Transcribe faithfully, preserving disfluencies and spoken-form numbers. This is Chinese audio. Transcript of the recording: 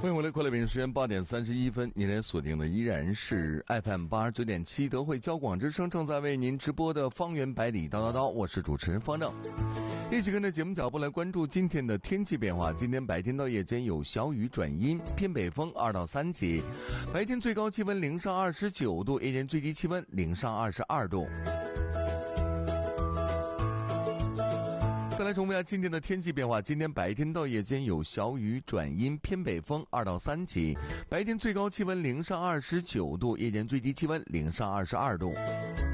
欢迎回来，快乐北京时间八点三十一分，您来锁定的依然是 F M 八十九点七德惠交广之声正在为您直播的方圆百里叨叨叨，我是主持人方正。一起跟着节目脚步来关注今天的天气变化。今天白天到夜间有小雨转阴，偏北风二到三级，白天最高气温零上二十九度，夜间最低气温零上二十二度。再来重复一下今天的天气变化。今天白天到夜间有小雨转阴，偏北风二到三级，白天最高气温零上二十九度，夜间最低气温零上二十二度。